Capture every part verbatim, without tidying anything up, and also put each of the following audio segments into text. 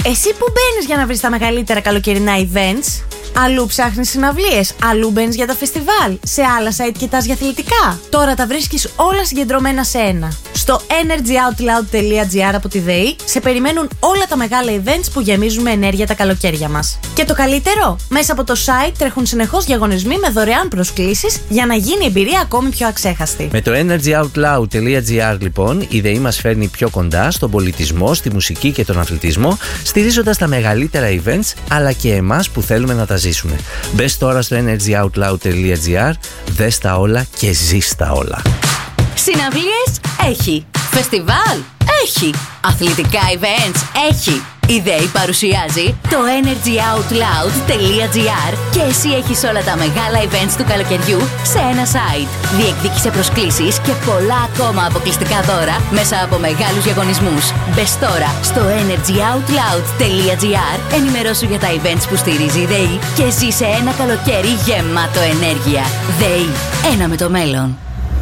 Εσύ που μπαίνεις για να βρεις τα μεγαλύτερα καλοκαιρινά events? Αλλού ψάχνεις συναυλίες, αλλού μπαίνεις για τα φεστιβάλ, σε άλλα site κοιτάς για αθλητικά. Τώρα τα βρίσκεις όλα συγκεντρωμένα σε ένα. Στο energyoutloud.gr από τη ΔΕΗ σε περιμένουν όλα τα μεγάλα events που γεμίζουν με ενέργεια τα καλοκαίρια μας. Και το καλύτερο, μέσα από το site τρέχουν συνεχώς διαγωνισμοί με δωρεάν προσκλήσεις για να γίνει η εμπειρία ακόμη πιο αξέχαστη. Με το energyoutloud.gr λοιπόν, η ΔΕΗ μας φέρνει πιο κοντά στον πολιτισμό, στη μουσική και τον αθλητισμό, στηρίζοντας τα μεγαλύτερα events αλλά και εμάς που θέλουμε να τα ζήσουμε. Μπες τώρα στο energyoutloud.gr, δες τα όλα και ζεις τα όλα. Συναυλίες έχει. Φεστιβάλ έχει. Αθλητικά events έχει. Η ΔΕΗ παρουσιάζει το energyoutloud.gr και εσύ έχεις όλα τα μεγάλα events του καλοκαιριού σε ένα site. Διεκδίκησε προσκλήσεις και πολλά ακόμα αποκλειστικά δώρα μέσα από μεγάλους διαγωνισμούς. Μπες τώρα στο energyoutloud.gr, ενημερώσου για τα events που στηρίζει η ΔΕΗ και ζήσε ένα καλοκαίρι γεμάτο ενέργεια. ΔΕΗ, ένα με το μέλλον.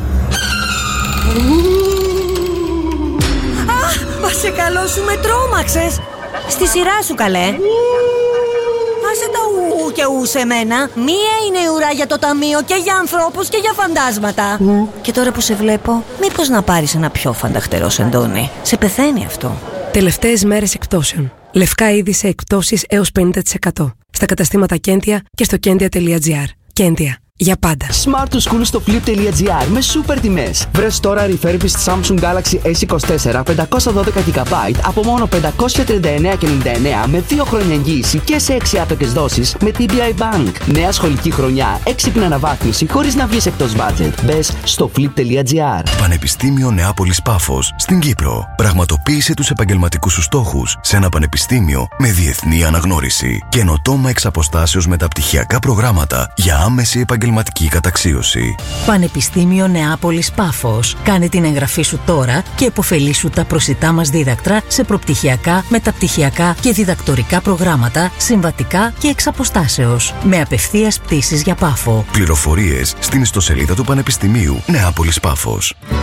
Αχ, μα σε καλό σου με τρόμαξες. Στη σειρά σου, καλέ. Άσε τα ου και ου σε μένα. Μία είναι η ουρά για το ταμείο και για ανθρώπους και για φαντάσματα. Mm. Και τώρα που σε βλέπω, μήπως να πάρεις ένα πιο φανταχτερό σεντόνι? Σε πεθαίνει αυτό. Τελευταίες μέρες εκπτώσεων. Λευκά είδη σε εκπτώσεις έως πενήντα τοις εκατό. Στα καταστήματα Κέντια και στο κέντια.gr. Κέντια. Για πάντα. Smart to School στο flip.gr με σούπερ τιμές. Βρες τώρα refurbished Samsung Galaxy ες είκοσι τέσσερα πεντακόσια δώδεκα τζι μπι από μόνο πεντακόσια τριάντα εννέα κόμμα ενενήντα εννέα με δύο χρόνια εγγύηση και σε έξι άπλετες δόσεις με τι μπι άι Bank. Νέα σχολική χρονιά, έξυπνη αναβάθμιση χωρίς να βγεις εκτός budget. Μπες στο flip.gr. Πανεπιστήμιο Νεάπολης Πάφος στην Κύπρο. Πραγματοποίησε τους επαγγελματικούς σου στόχους σε ένα πανεπιστήμιο με διεθνή αναγνώριση. Καινοτόμα εξ αποστάσεως μεταπτυχιακά προγράμματα για άμεση επαγγελματική καταξίωση. Πανεπιστήμιο Νεάπολης Πάφος. Κάνε την εγγραφή σου τώρα και επωφελήσου τα προσιτά μας δίδακτρα σε προπτυχιακά, μεταπτυχιακά και διδακτορικά προγράμματα, συμβατικά και εξ αποστάσεως. Με απευθείας πτήσεις για Πάφο. Πληροφορίες στην ιστοσελίδα του Πανεπιστημίου Νεάπολης Πάφος.